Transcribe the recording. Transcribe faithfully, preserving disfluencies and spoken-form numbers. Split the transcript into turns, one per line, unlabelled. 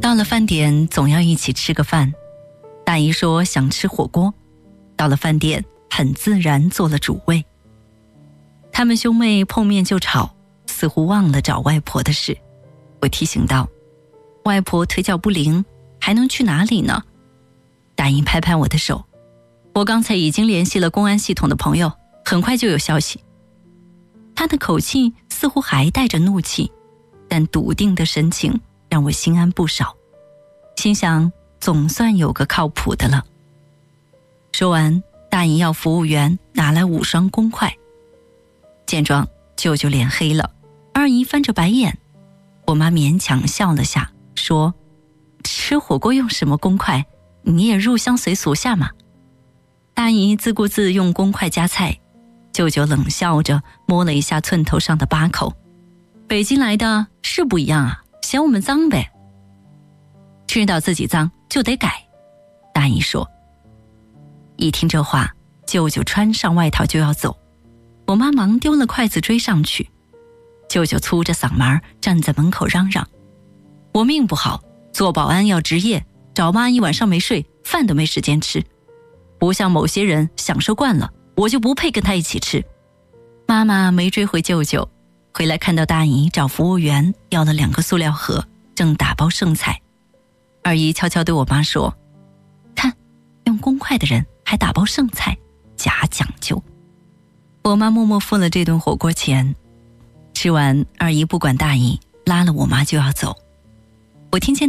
到了饭点总要一起吃个饭，大姨说想吃火锅，到了饭店很自然做了主位。他们兄妹碰面就吵，似乎忘了找外婆的事。我提醒道，外婆腿脚不灵，还能去哪里呢？大姨拍拍我的手，我刚才已经联系了公安系统的朋友，很快就有消息。他的口气似乎还带着怒气，但笃定的神情让我心安不少，心想总算有个靠谱的了。说完，大姨要服务员拿来五双公筷。见状，舅舅脸黑了，二姨翻着白眼，我妈勉强笑了下，说：吃火锅用什么公筷？你也入乡随俗下嘛。大姨自顾自用公筷夹菜，舅舅冷笑着摸了一下寸头上的疤口。北京来的是不一样啊，嫌我们脏呗。知道自己脏就得改，大姨说。一听这话，舅舅穿上外套就要走，我妈忙丢了筷子追上去。舅舅粗着嗓门站在门口嚷嚷：我命不好，做保安要值夜，找妈一晚上没睡，饭都没时间吃，不像某些人享受惯了，我就不配跟他一起吃。妈妈没追回舅舅，回来看到大姨找服务员要了两个塑料盒，正打包剩菜。二姨悄悄对我妈说：看，用公筷的人还打包剩菜，假讲究。我妈默默付了这顿火锅钱。吃完，二姨不管大姨，拉了我妈就要走。我听见